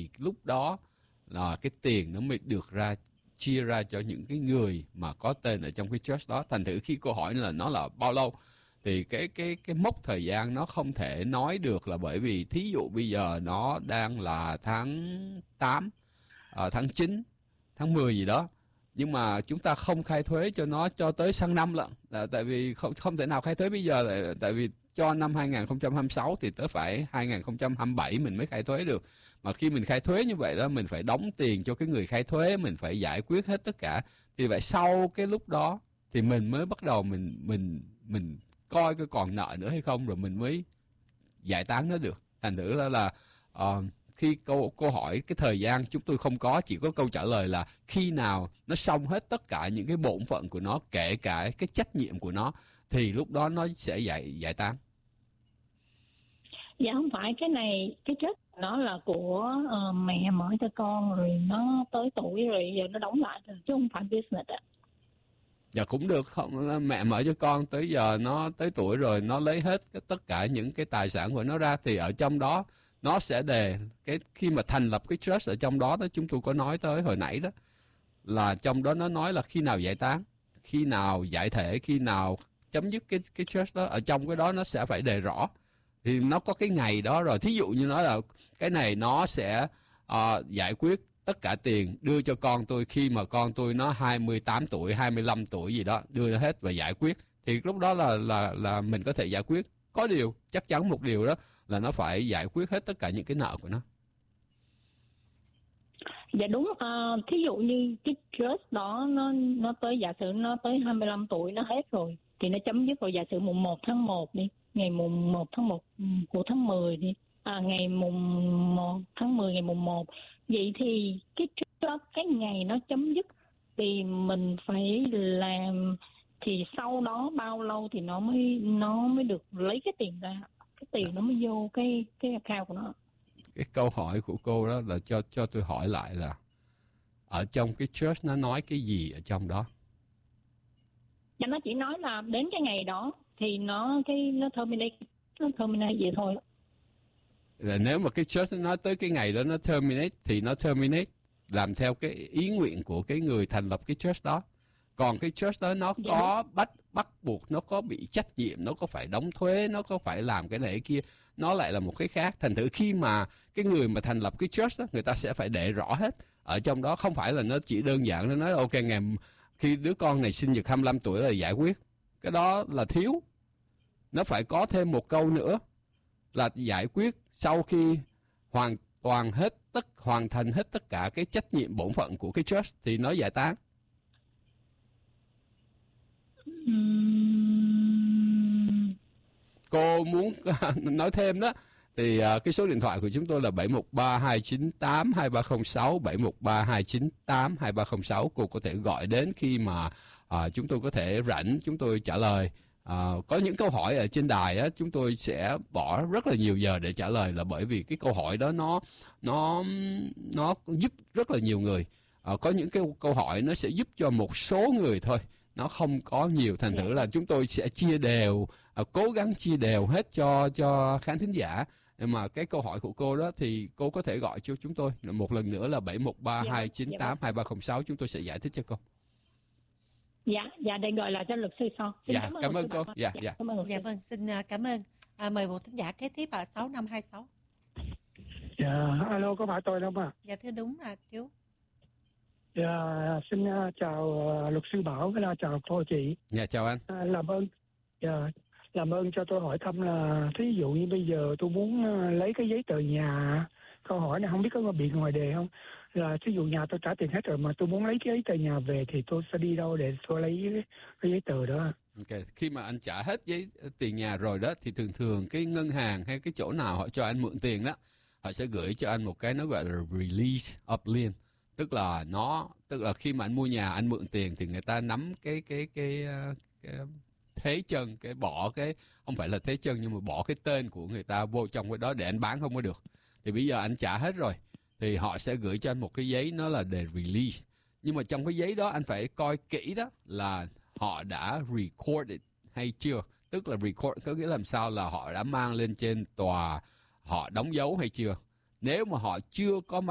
thì lúc đó là cái tiền nó mới được chia ra cho những cái người mà có tên ở trong cái church đó. Thành thử khi cô hỏi là nó là bao lâu thì cái mốc thời gian nó không thể nói được, là bởi vì thí dụ bây giờ nó đang là tháng 8, tháng 9, tháng 10 gì đó, nhưng mà chúng ta không khai thuế cho nó cho tới sang năm lận, tại vì không thể nào khai thuế bây giờ, tại vì cho năm 2026 thì tới phải 2027 mình mới khai thuế được. Mà khi mình khai thuế như vậy đó, mình phải đóng tiền cho cái người khai thuế, mình phải giải quyết hết tất cả. Thì vậy sau cái lúc đó thì mình mới bắt đầu mình coi cái còn nợ nữa hay không, rồi mình mới giải tán nó được. Thành thử là khi cô hỏi cái thời gian chúng tôi không có, chỉ có câu trả lời là khi nào nó xong hết tất cả những cái bổn phận của nó, kể cả cái trách nhiệm của nó, thì lúc đó nó sẽ giải tán. Dạ không phải, cái này cái chết nó là của mẹ mở cho con rồi nó tới tuổi rồi giờ nó đóng lại rồi, chứ không phải business ạ. Dạ cũng được, không, mẹ mở cho con tới giờ nó tới tuổi rồi, nó lấy hết tất cả những cái tài sản của nó ra, thì ở trong đó nó sẽ đề cái khi mà thành lập cái trust ở trong đó chúng tôi có nói tới hồi nãy đó, là trong đó nó nói là khi nào giải tán, khi nào giải thể, khi nào chấm dứt cái trust đó, ở trong cái đó nó sẽ phải đề rõ. Thì nó có cái ngày đó rồi. Thí dụ như nói là cái này nó sẽ giải quyết tất cả tiền đưa cho con tôi khi mà con tôi nó 28 tuổi, 25 tuổi gì đó, đưa hết và giải quyết. Thì lúc đó là mình có thể giải quyết. Có điều, chắc chắn một điều đó là nó phải giải quyết hết tất cả những cái nợ của nó. Dạ đúng, thí dụ như cái trust đó nó tới, giả sử nó tới 25 tuổi nó hết rồi thì nó chấm dứt rồi. Giả sử mùng 1 tháng 1 đi, ngày mùng 1 tháng 1 của tháng 10 đi, ngày mùng 1 tháng 10 ngày mùng 1, vậy thì cái ngày nó chấm dứt thì mình phải làm, thì sau đó bao lâu thì nó mới được lấy cái tiền ra, cái tiền nó mới vô cái account của nó. Cái câu hỏi của cô đó là cho tôi hỏi lại là ở trong cái church nó nói cái gì ở trong đó? Dạ nó chỉ nói là đến cái ngày đó thì nó terminate vậy thôi. Là nếu mà cái church nó nói tới cái ngày đó nó terminate thì nó terminate làm theo cái ý nguyện của cái người thành lập cái church đó. Còn cái church đó nó có bắt buộc, nó có bị trách nhiệm, nó có phải đóng thuế, nó có phải làm cái này cái kia, nó lại là một cái khác. Thành thử khi mà cái người mà thành lập cái church đó, người ta sẽ phải để rõ hết ở trong đó. Không phải là nó chỉ đơn giản nó nói ok ngày khi đứa con này sinh nhật 25 tuổi là giải quyết. Cái đó là thiếu. Nó phải có thêm một câu nữa là giải quyết sau khi hoàn thành hết tất cả cái trách nhiệm bổn phận của cái church thì nó giải tán. Cô muốn nói thêm đó thì cái số điện thoại của chúng tôi là 713-298-2306, 713-298-2306. Cô có thể gọi đến khi mà chúng tôi có thể rảnh, chúng tôi trả lời. Có những câu hỏi ở trên đài á, chúng tôi sẽ bỏ rất là nhiều giờ để trả lời, là bởi vì cái câu hỏi đó nó giúp rất là nhiều người. Có những cái câu hỏi nó sẽ giúp cho một số người thôi, nó không có nhiều. Thành thử là chúng tôi sẽ chia đều, cố gắng chia đều hết cho khán thính giả. Nhưng mà cái câu hỏi của cô đó thì cô có thể gọi cho chúng tôi một lần nữa là 713-298-2306, chúng tôi sẽ giải thích cho cô. Dạ, để gọi lại cho luật sư sau. Cảm ơn cô. Dạ, vâng, xin cảm ơn. Mời một thính giả kế tiếp là 6526. Dạ, alo, có phải tôi không ạ? Dạ thưa, đúng là chú. Dạ, xin chào luật sư Bảo với là chào cô chị. Dạ, chào anh. Làm ơn cho tôi hỏi thăm là thí dụ như bây giờ tôi muốn lấy cái giấy tờ nhà, câu hỏi này không biết có bị ngoài đề không, là thí dụ nhà tôi trả tiền hết rồi mà tôi muốn lấy cái giấy tờ nhà về thì tôi sẽ đi đâu để tôi lấy cái giấy tờ đó? Ok, khi mà anh trả hết tiền nhà rồi đó thì thường cái ngân hàng hay cái chỗ nào họ cho anh mượn tiền đó, họ sẽ gửi cho anh một cái nó gọi là release of lien. Tức là khi mà anh mua nhà, anh mượn tiền thì người ta nắm cái thế chân, không phải là thế chân nhưng mà bỏ cái tên của người ta vô trong cái đó để anh bán không có được. Thì bây giờ anh trả hết rồi thì họ sẽ gửi cho anh một cái giấy, nó là để release. Nhưng mà trong cái giấy đó anh phải coi kỹ đó là họ đã recorded hay chưa. Tức là record có nghĩa làm sao là họ đã mang lên trên tòa, họ đóng dấu hay chưa. Nếu mà họ chưa có